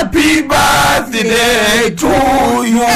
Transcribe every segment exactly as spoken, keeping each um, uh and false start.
Happy birthday to you.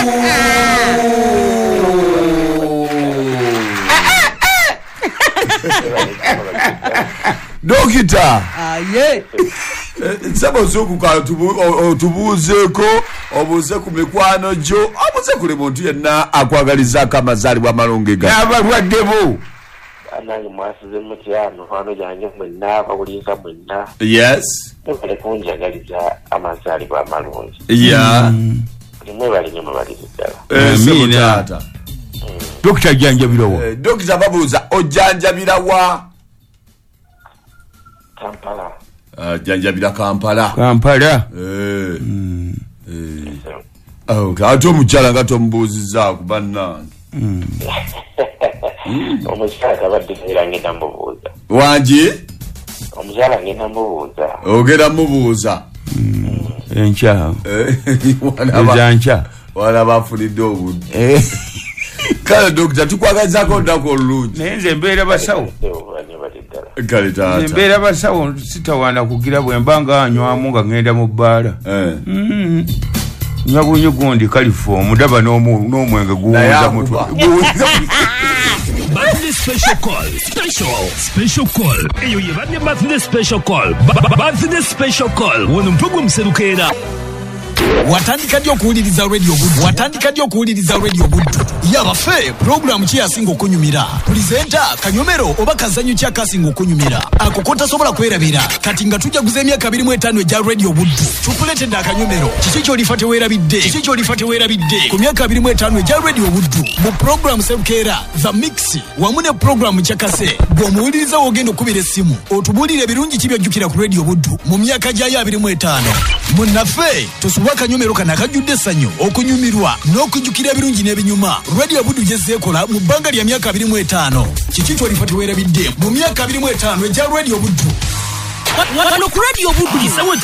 Dokita. Ah ye. Sabo zoku kwa tubu tubuzeko obuze ku mikwano jo obuze kule muntu yenna akwagaliza kama zali bwa malongega. Abalwaddebo. Anali mwasize mutyano hano janje mwenna bakulinga mwenna. Yes. Mukale kunjagaliza amazali bwa malungi. Yeah. Nimwe bali nyuma bali zidala. Eh mina. Dokita janjabirawa. Eh dokita babuza ojanjabirawa. Kampala. Ah janjabira Kampala. Kampala. Eh. Mm. Eh. Oh, kato mchala ngato mbuziza kubanna. Mm. Omukyala tabadde era ngenda mubuuza. Wanje? Omukyala ngenda mubuuza. Ogenda mubuuza. Encha. Eh. Wala encha. Wala bafulidde obudde. Eh. Kale dokita tukwagazako ndako olungi. Nenze mbeera basawo. Kale taata. Mbeera basawo sitawana kugira bwembanga anywamu nga ngenda mu bbaala. Eh. Mm. Nyabunye gundi kalifo omudaba n'omu n'omwenge guwuza mutwe. Birthday special call. Special. Special call. Eyo ye badde birthday special call. Birthday special call. Wono mpugwe mserukera. Watandika dio kuwuliriza radio Buddu. Watandika dio kuwuliriza radio Buddu. Yabafe program ki yasinga okunyumira. Presenter Kanyomero oba kazanyo kya kasinga okunyumira. Akokota sobola kwerabira. Kati nga tujja kuza emyaka abiri mu etaano ejja radio Buddu. Tukuletedde Akanyomero. Kiki ky'olifate weerabidde? Kiki ky'olifate weerabidde? Ku myaka abiri mu etaano ejja radio Buddu. Mu program Serukeera, The Mix, wamu ne program Kyakase. Bw'omuwuliriza wogenda okubira essimu. Otubuulire birungi ki by'ojjukira ku radio Buddu mu myaka gyayo abiri mu etaano. Munnaffe tusuba Akanyomero kana kajjudde essanyu okunyumirwa n'okujjukira ebirungi n'ebinyuma. Radio Buddu gyezeekola mu bbanga lya myaka abiri mu etaano. Kiki ky'olifate weerabidde mu myaka abiri mu etaano ejja Radio Buddu. Wano ku Radio Buddu